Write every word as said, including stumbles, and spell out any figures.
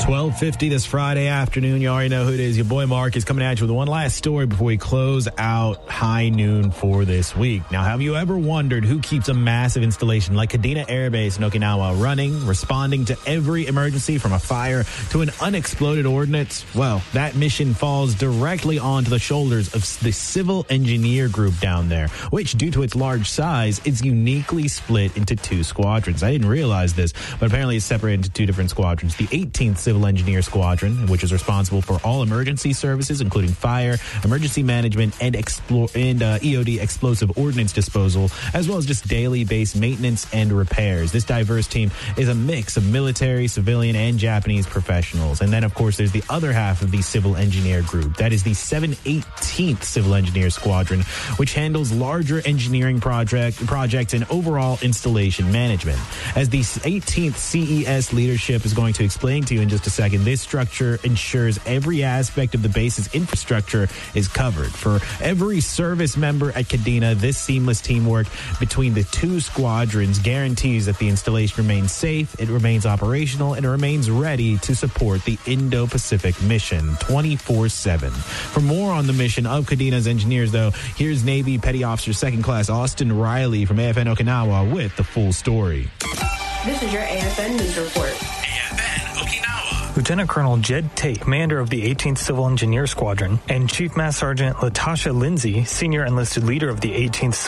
twelve fifty this Friday afternoon. You already know who it is. Your boy Mark is coming at you with one last story before we close out high noon for this week. Now, have you ever wondered who keeps a massive installation like Kadena Air Base in Okinawa running, responding to every emergency from a fire to an unexploded ordnance? Well, that mission falls directly onto the shoulders of the Civil Engineer Group down there, which, due to its large size, is uniquely split into two squadrons. I didn't realize this, but apparently it's separated into two different squadrons. The eighteenth Civil Engineer Squadron, which is responsible for all emergency services, including fire, emergency management, and, explore, and uh, E O D explosive ordnance disposal, as well as just daily base maintenance and repairs. This diverse team is a mix of military, civilian, and Japanese professionals. And then, of course, there's the other half of the Civil Engineer Group. That is the seven eighteenth Civil Engineer Squadron, which handles larger engineering project, projects and overall installation management. As the eighteenth C E S leadership is going to explain to you in just a second, this structure ensures every aspect of the base's infrastructure is covered. For every service member at Kadena, this seamless teamwork between the two squadrons guarantees that the installation remains safe, it remains operational, and it remains ready to support the Indo-Pacific mission twenty-four seven. For more on the mission of Kadena's engineers, though, here's Navy Petty Officer Second Class Austin Riley from A F N Okinawa with the full story. This is your A F N News Report. A F N Okinawa. Lieutenant Colonel Jed Tate, commander of the eighteenth Civil Engineer Squadron, and Chief Master Sergeant Latasha Lindsay, senior enlisted leader of the eighteenth